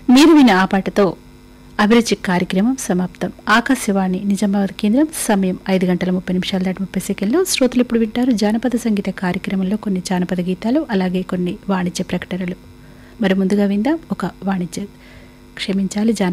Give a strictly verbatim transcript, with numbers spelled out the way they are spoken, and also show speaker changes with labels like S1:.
S1: మీరు విన్న ఆ పాటతో అభిరుచి కార్యక్రమం సమాప్తం. ఆకాశవాణి నిజామాబాద్ కేంద్రం. సమయం ఐదు గంటల ముప్పై నిమిషాల దాటి ముప్పై సెకండ్లు. శ్రోతలు ఇప్పుడు వింటారు జానపద సంగీత కార్యక్రమంలో కొన్ని జానపద గీతాలు, అలాగే కొన్ని వాణిజ్య ప్రకటనలు. మరి ముందుగా విందాం ఒక వాణిజ్య క్షమించాలి జాన